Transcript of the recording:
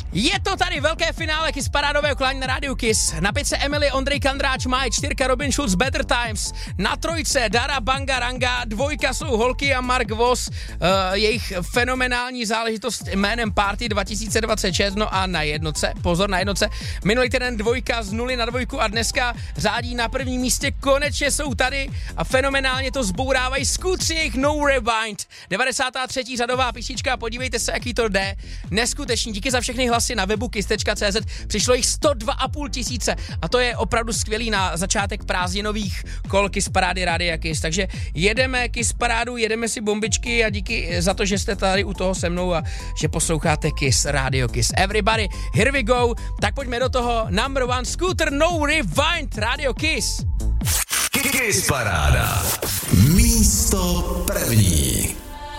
Je to tady velké finále Kiss parádového klání na rádiu Kiss. Na 5 Emily, Ondrej Kandráč, Maj, 4 Robin Schulz, Better Times. Na 3 Dara Bangaranga, 2 jsou Holky a Mark Voss, jejich fenomenální záležitost jménem Party 2026. No a na jednotce, pozor na jednotce, minulý týden 2 z 0 na 2 a dneska řádí na prvním místě, konečně jsou tady a fenomenálně to zbourávají skutři jejich No Rewind. 93. řadová písnička, podívejte se, jaký to jde. Neskutečný, díky za všechny hlasy na webu kiss.cz, přišlo jich 102,5 tisíce a to je opravdu skvělý na začátek prázdninových kol Kiss parády Rádia Kiss. Takže jedeme Kiss parádu, jedeme si bombičky a díky za to, že jste tady u toho se mnou a že posloucháte Kiss, Radio Kiss. Everybody, here we go, tak pojďme do toho. Number 1 Scooter No Rewind, Radio Kiss. Kiss paráda. Místo první.